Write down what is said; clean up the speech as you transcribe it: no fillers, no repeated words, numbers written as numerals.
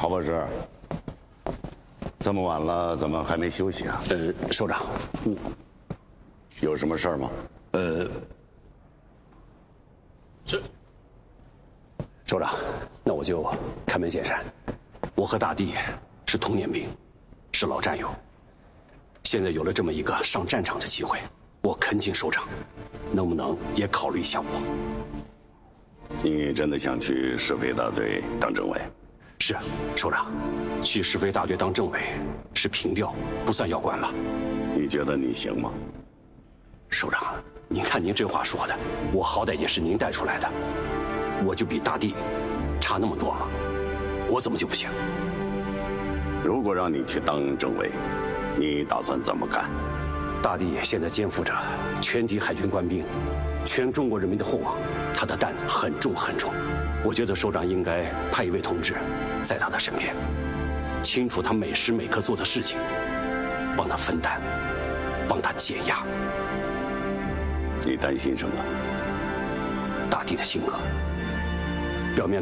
郝博士，这么晚了，怎么还没休息啊？ 首长， 有什么事儿吗？ 是。首长，那我就开门见山，我和大帝是同年兵，是老战友。现在有了这么一个上战场的机会，我恳请首长，能不能也考虑一下我？ 你真的想去师飞大队当政委？ 是，首长，去师飞大队当政委是平调，不算要官吧？ 你觉得你行吗？ 首长，您看您这话说的，我好歹也是您带出来的，我就比大帝差那么多吗？我怎么就不行？ 如果让你去当政委，你打算怎么干？ 大帝现在肩负着全体海军官兵、全中国人民的厚望，他的担子很重很重。我觉得首长应该派一位同志在他的身边，清楚他每时每刻做的事情，帮他分担，帮他减压。 你担心什么？ 大帝的性格，表面